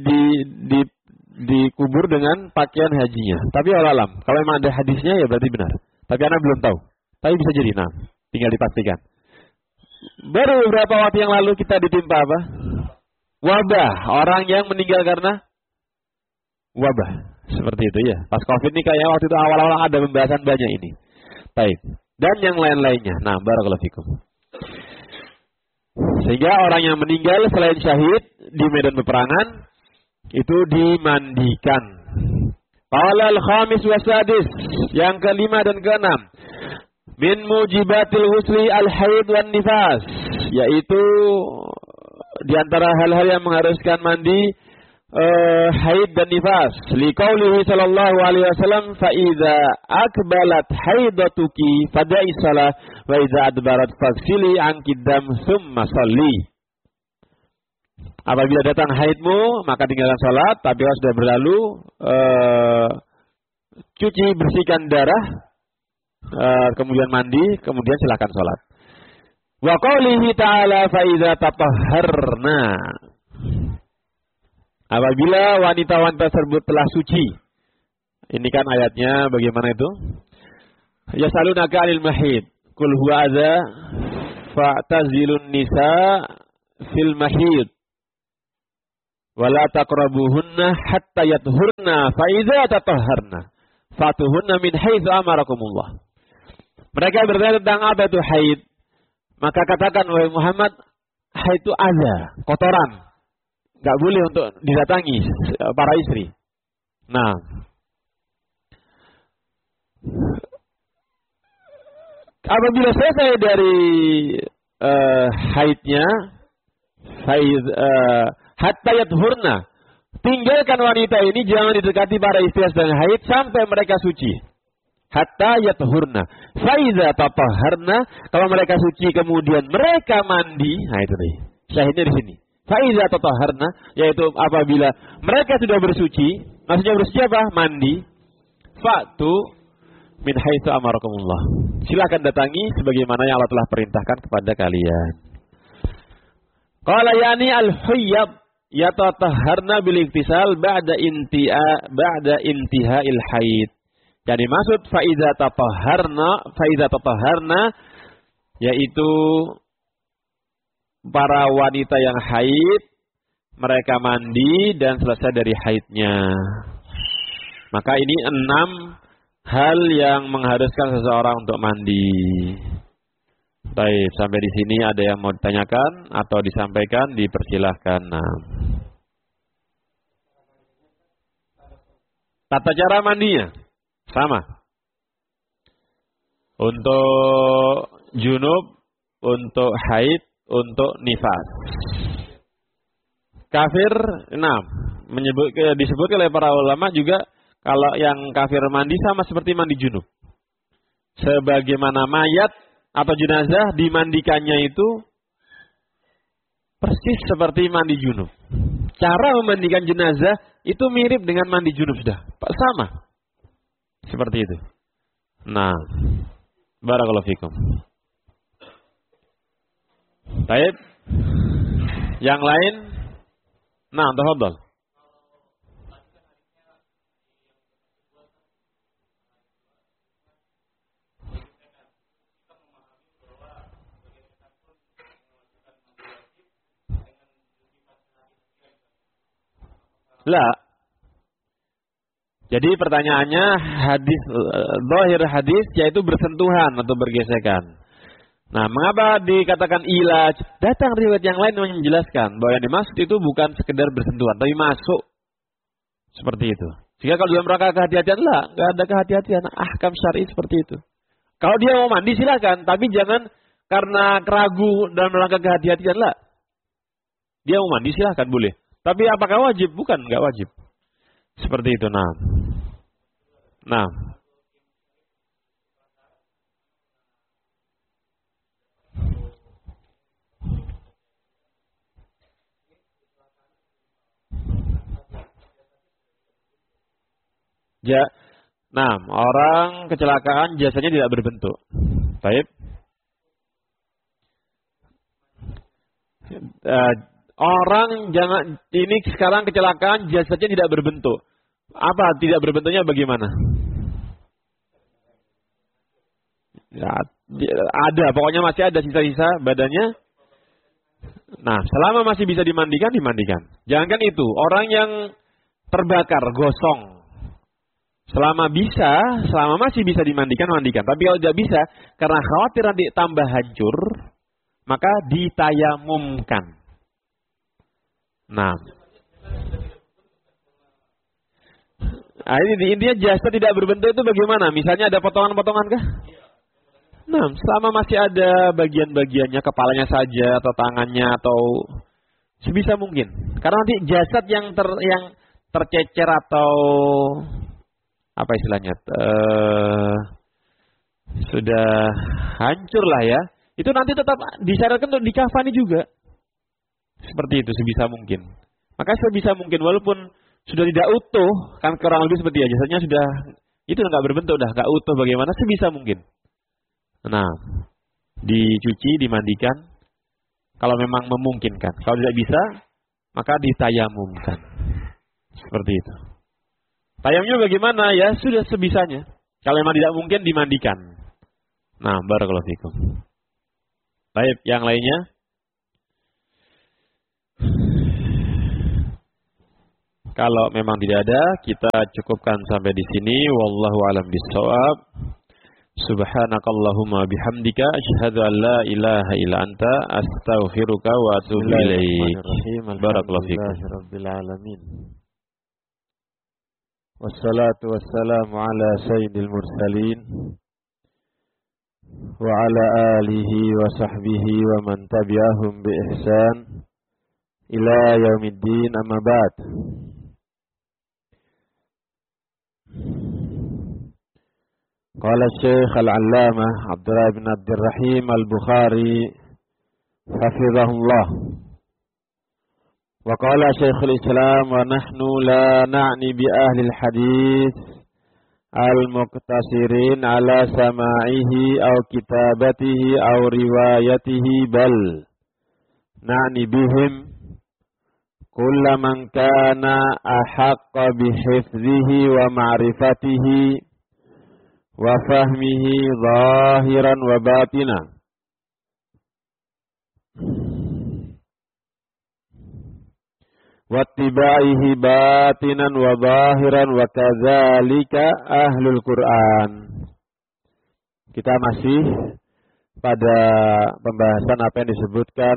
dikubur dengan pakaian hajinya. Tapi Allah alam. Kalau memang ada hadisnya ya berarti benar. Tapi anak belum tahu. Tapi bisa jadi. Tinggal dipastikan. Baru beberapa waktu yang lalu kita ditimpa apa? Wabah. Orang yang meninggal karena wabah. Seperti itu ya. Pas COVID ini kayak waktu itu awal-awal ada pembahasan banyak ini. Baik. Dan yang lain-lainnya. Barakallahu fikum. Sehingga orang yang meninggal selain syahid di medan peperangan itu dimandikan. Qala al-khamis wa sadis, yang kelima dan keenam. Min mujibatil husli al-haid wan nifas, yaitu di antara hal-hal yang mengharuskan mandi haid dan nifas. Liqaulihi sallallahu alaihi wasallam, fa idza akbalat haidatuki fada'i shalah wa idza adbarat faghsili anki dam tsumma shalli. Apabila datang haidmu maka tinggalkan salat, tapi kalau sudah berlalu cuci bersihkan darah, kemudian mandi, kemudian silakan salat. Wa qaulihi ta'ala fa idza tatahharna. Apabila wanita-wanita tersebut telah suci. Ini kan ayatnya bagaimana itu? Yasalunaka 'anil mahid. Qul huwa adza fa'tazilun nisa fil mahid. Wala taqrabuhunna hatta yathurna fa idza tatahharna fatuhunna min haitsu amarakumullah. Mereka bertanya tentang apa itu haid. Maka katakan wahai Muhammad, haid itu adza, kotoran. Enggak boleh untuk didatangi para istri. Nah, apabila selesai dari haidnya, hatta yathurna, tinggalkan wanita ini, jangan didekati para istri sedang haid sampai mereka suci. Hatta yathurna. Faiza tatahharna, kalau mereka suci kemudian mereka mandi, nah itu nih. Syahidnya di sini. Faiza tatahharna, yaitu apabila mereka sudah bersuci, maksudnya bersuci apa? Mandi. Fa'tu min haitsu amarakumullah. Silakan datangi sebagaimana yang Allah telah perintahkan kepada kalian. Qala yani al-huyyab yatatahharna bil iktisal ba'da intiha'il haid. Jadi maksud faiza tatahharna yaitu para wanita yang haid mereka mandi dan selesai dari haidnya. Maka ini 6 hal yang mengharuskan seseorang untuk mandi. Baik, sampai di sini ada yang mau ditanyakan atau disampaikan, dipersilahkan. Nah. Tata cara mandinya sama. Untuk junub, untuk haid, untuk nifas. Kafir, disebut oleh para ulama juga kalau yang kafir mandi sama seperti mandi junub. Sebagaimana mayat atau jenazah dimandikannya itu persis seperti mandi junub. Cara memandikan jenazah itu mirip dengan mandi junub sudah. Sama. Seperti itu. Nah, barakallahu fikum. Baik. Yang lain? Nah, tafadhal. Lah. Jadi pertanyaannya zahir hadis yaitu bersentuhan atau bergesekan. Nah, mengapa dikatakan ilaj? Datang riwayat yang lain yang menjelaskan bahwa yang dimaksud itu bukan sekedar bersentuhan, tapi masuk. Seperti itu. Sehingga kalau dalam rangka kehati-hatian, enggak ada kehati-hatian. Ahkam syar'i seperti itu. Kalau dia mau mandi silakan, tapi jangan karena ragu dalam rangka kehati-hatian, Dia mau mandi silakan boleh. Tapi apakah wajib? Bukan, enggak wajib. Seperti itu. Nah. Orang kecelakaan jasanya tidak berbentuk. Baik. Orang ini sekarang kecelakaan jasadnya tidak berbentuk. Apa tidak berbentuknya bagaimana? Ya, ada, pokoknya masih ada sisa-sisa badannya. Nah, selama masih bisa dimandikan. Jangankan itu, orang yang terbakar, gosong. Selama masih bisa dimandikan. Tapi kalau tidak bisa, karena khawatir nanti tambah hancur, maka ditayamumkan. Nah, ini intinya jasad tidak berbentuk itu bagaimana? Misalnya ada potongan-potongan kah? Nah, selama masih ada bagian-bagiannya, kepalanya saja atau tangannya atau sebisa mungkin. Karena nanti jasad yang tercecer atau apa istilahnya sudah hancur lah ya. Itu nanti tetap disyaratkan untuk dikafani juga. Seperti itu sebisa mungkin. Maka sebisa mungkin walaupun sudah tidak utuh, kan kurang lebih seperti jasadnya sudah itu enggak berbentuk, enggak utuh bagaimana sebisa mungkin. Nah, dicuci, dimandikan kalau memang memungkinkan. Kalau tidak bisa, maka ditayamumkan. Seperti itu. Tayamumnya bagaimana ya? Sudah sebisanya. Kalau memang tidak mungkin dimandikan. Nah, barakallahu fikum. Baik, yang lainnya? Kalau memang tidak ada, kita cukupkan sampai di sini. Wallahu a'lam bishawab. Subhanakallahumma bihamdika asyhadu an la ilaha illa anta astaghfiruka wa atubu ilaik. Barakallahu fikum. Rabbil alamin. Wassalatu wassalamu ala sayyidil mursalin wa ala alihi wa sahbihi wa man tabi'ahum bi ihsan ila yaumiddin, amma ba'd. Qala Syekh Al-Allamah Abdullah bin Abdurrahim Al-Bukhari hafizahullah, wa qala Syekhul Islam wa nahnu la na'ni bi ahli al-hadith al-muqtasirin ala sama'ihi aw kitabatihi aw riwayatihi, bal na'ni bihim kulla man kana ahaqqa bihifzihi wa ma'rifatihi wa fahmihi zahiran wa batina. Wattibaihi batinan wa zahiran wa kadzalika ahlul Quran. Kita masih pada pembahasan apa yang disebutkan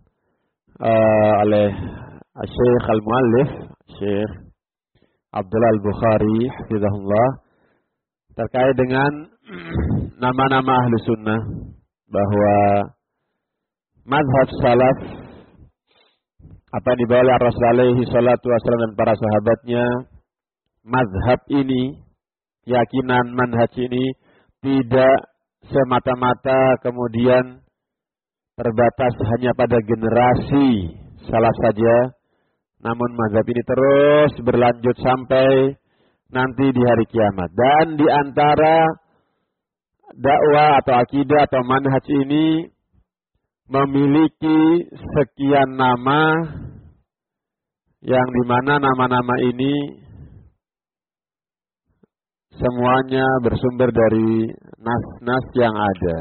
oleh Syekh Al-Muallif, Syekh Abdullah Al-Bukhari hafizahullah, terkait dengan nama-nama ahlu sunnah, bahwa mazhab salaf apa yang dibawa oleh Rasulullah alaihi salatu wasallam dan para sahabatnya, mazhab ini, keyakinan manhaj ini tidak semata-mata kemudian terbatas hanya pada generasi salaf saja, namun mazhab ini terus berlanjut sampai nanti di hari kiamat. Dan di antara dakwah atau akidah atau manhaj ini memiliki sekian nama, yang dimana nama-nama ini semuanya bersumber dari nas-nas yang ada.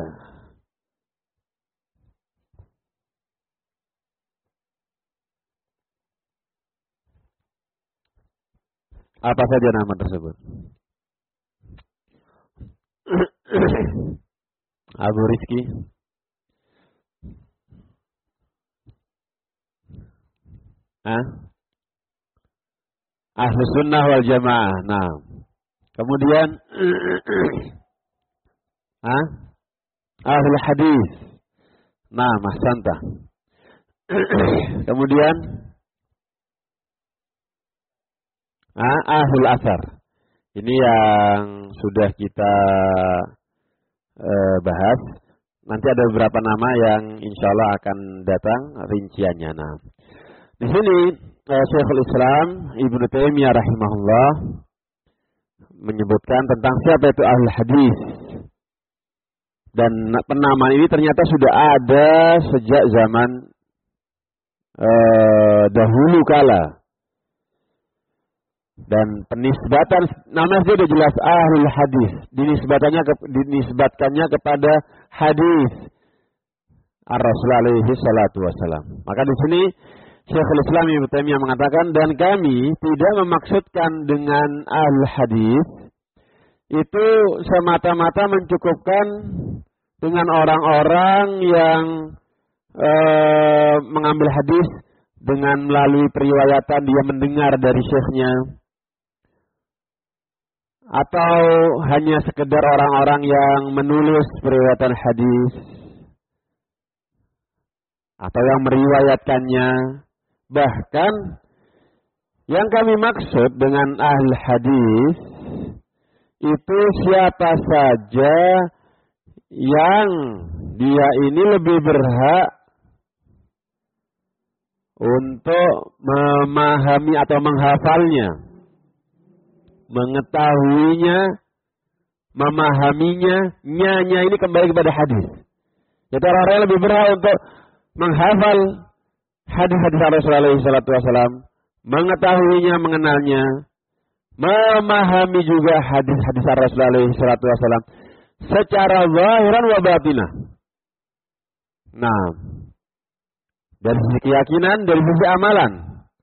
Apa saja nama tersebut? Abu Rizki, Ahlus Sunnah wal Jamaah. Nah, kemudian Ahlul Hadis. Nah, mahsanta. Kemudian Ahlul Athar. Ini yang sudah kita bahas. Nanti ada beberapa nama yang insya Allah akan datang rinciannya. Nah, di sini Syekhul Islam Ibnu Taimiyah rahimahullah menyebutkan tentang siapa itu Ahlul Hadis. Dan penamaan ini ternyata sudah ada sejak zaman dahulu kala. Dan penisbatan namanya sudah jelas Ahlul Hadis, dinisbatkannya kepada hadis Rasulullah alaihi salatu wasallam. Maka di sini Syekhul Islam Ibnu Taimiyah mengatakan, dan kami tidak memaksudkan dengan Ahlul Hadis itu semata-mata mencukupkan dengan orang-orang yang mengambil hadis dengan melalui periwayatan, dia mendengar dari syekhnya, atau hanya sekedar orang-orang yang menulis periwayatan hadis atau yang meriwayatkannya. Bahkan yang kami maksud dengan ahli hadis itu siapa saja yang dia ini lebih berhak untuk memahami atau menghafalnya, mengetahuinya, memahaminya. Nya ini kembali kepada hadis. Jadi orang-orang yang lebih berhak untuk menghafal hadis-hadis Rasulullah SAW, mengetahuinya, mengenalnya, memahami juga hadis-hadis Rasulullah SAW. secara zahiran wa batinah. Nah, dari sisi keyakinan, dari sisi amalan.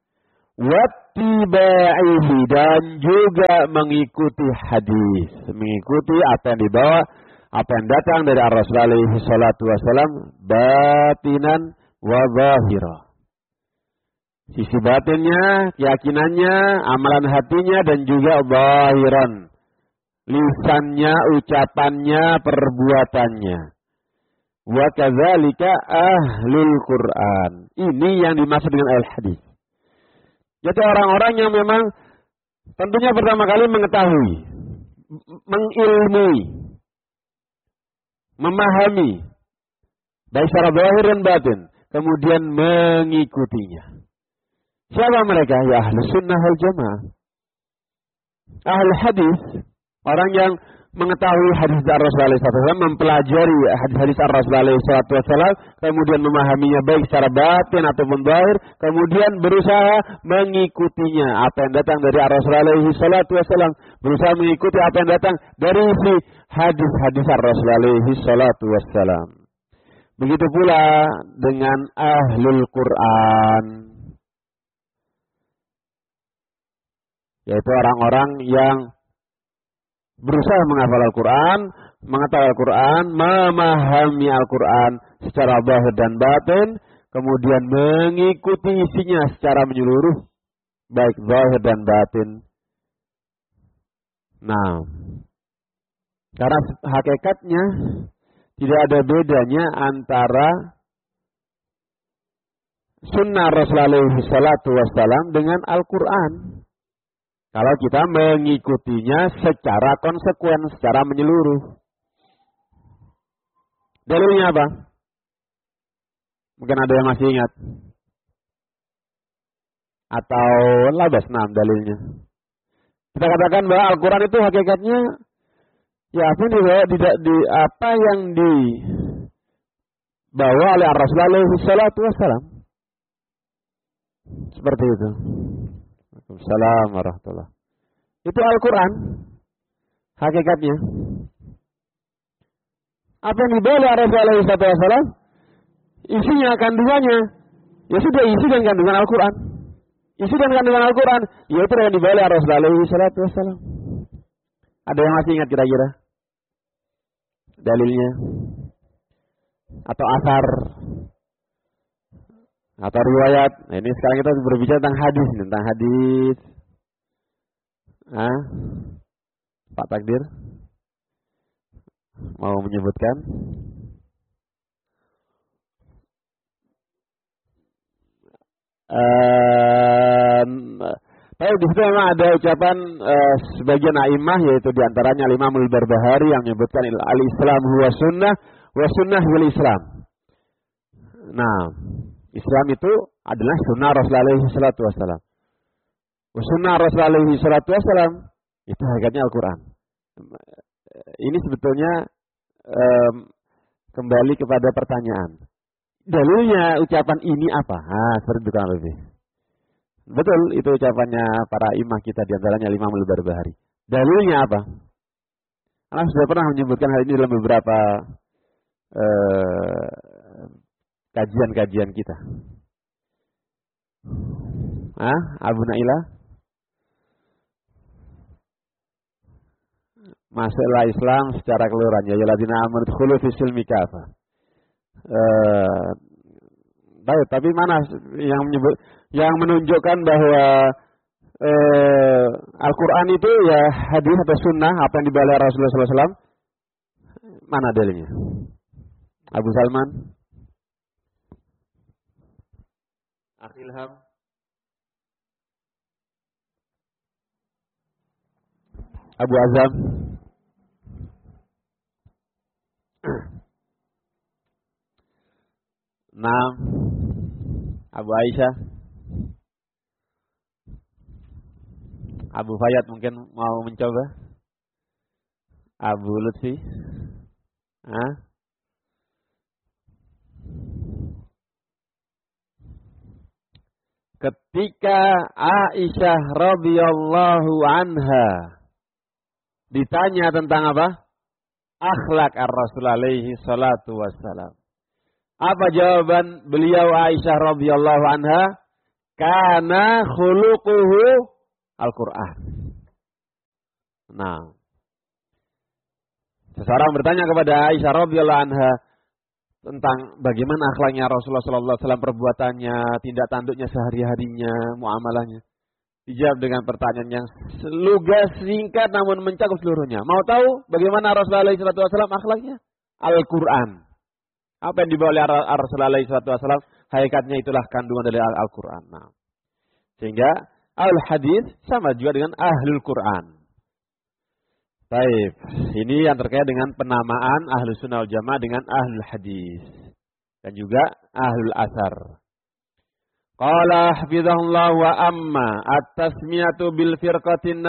Wattiba'ihi, dan juga mengikuti hadis, mengikuti apa yang dibawa, apa yang datang dari Rasul alaihi salatu wasalam, batinan wa zahira. Sisi batinnya, keyakinannya, amalan hatinya, dan juga zahiran. Lisannya, ucapannya, perbuatannya. Wa kadzalika ahlul Qur'an. Ini yang dimaksud dengan al-hadis. Jadi orang-orang yang memang tentunya pertama kali mengetahui, mengilmui, memahami, baik secara zahir dan batin, kemudian mengikutinya. Siapa mereka? Ya ahlus sunnah wal jamaah. Ahlul hadis, orang yang mengetahui hadis dari Rasulullah SAW, mempelajari hadis-hadis Rasulullah SAW, kemudian memahaminya baik secara batin ataupun zahir, kemudian berusaha mengikutinya apa yang datang dari Rasulullah SAW, berusaha mengikuti apa yang datang dari si hadis-hadis Rasulullah SAW. Begitu pula dengan ahlul Quran, yaitu orang-orang yang berusaha menghafal Al-Quran, mengetahui Al-Quran, memahami Al-Quran secara zahir dan batin, kemudian mengikuti isinya secara menyeluruh, baik zahir dan batin. Nah, karena hakikatnya tidak ada bedanya antara sunnah Rasulullah SAW dengan Al-Quran. Kalau kita mengikutinya secara konsekuen, secara menyeluruh. Dalilnya apa? Mungkin ada yang masih ingat. Atau labas, dalilnya. Kita katakan bahwa Al-Quran itu hakikatnya, ya apa yang dibawa oleh Rasulullah SAW. Seperti itu. Assalamualaikum warahmatullahi wabarakatuh. Itu Al-Quran hakikatnya. Apa yang dibawa oleh Rasulullah SAW, isinya, kandungannya, ya sudah isi dan kandungan Al-Quran. Isi dan kandungan Al-Quran, yaitu yang dibawa oleh Rasulullah SAW. Ada yang masih ingat kira-kira dalilnya? Atau asar? Atau riwayat? Nah, ini sekarang kita berbicara tentang hadis. Pak Takdir mau menyebutkan? Tapi di situ memang ada ucapan sebagian a'immah, yaitu diantaranya Imam Al-Barbahari yang menyebutkan al-Islam huwa sunnah wa sunnah wal Islam. Nah, Islam itu adalah sunnah Rasulullah SAW. Sunnah Rasulullah SAW itu hakikatnya Al-Quran. Ini sebetulnya kembali kepada pertanyaan. Dalilnya ucapan ini apa? Seperti itu kan lebih. Betul, itu ucapannya para imam kita, diantaranya Imam Al-Barbahari. Dalilnya apa? Karena sudah pernah menyebutkan hal ini dalam beberapa kajian-kajian kita. Abu Naila, masuklah Islam secara keseluruhan. Ya alladzina amanu udkhulu fis silmi kafah. Baik, tapi mana yang menunjukkan bahwa Al-Quran itu ya hadis atau sunnah apa yang dibawa oleh Rasulullah SAW? Mana dalilnya? Abu Salman, Akhilham, Abu Azam, Abu Aisyah, Abu Fayyad mungkin mau mencoba, Abu Lutfi, ketika Aisyah radhiyallahu anha ditanya tentang apa? akhlak ar-Rasul alaihi salatu wassalam. Apa jawaban beliau Aisyah radhiyallahu anha? Kana khuluquhu Al-Qur'an. Nah, seseorang bertanya kepada Aisyah radhiyallahu anha tentang bagaimana akhlaknya Rasulullah sallallahu alaihi wasallam, perbuatannya, tindak tanduknya sehari-harinya, muamalahnya. Dijawab dengan pertanyaan yang lugas, singkat namun mencakup seluruhnya. Mau tahu bagaimana Rasulullah sallallahu alaihi wasallam akhlaknya? Al-Qur'an. Apa yang dibawa oleh Rasulullah sallallahu alaihi wasallam, hakikatnya itulah kandungan dari Al-Qur'an. Nah, sehingga al-hadis sama juga dengan ahlul Qur'an. Baik, ini yang terkait dengan penamaan Ahlus Sunnah wal Jamaah dengan ahlul hadis dan juga ahlul asar. Qala hafizahullah wa amma at-tasmiyatu bil firqatin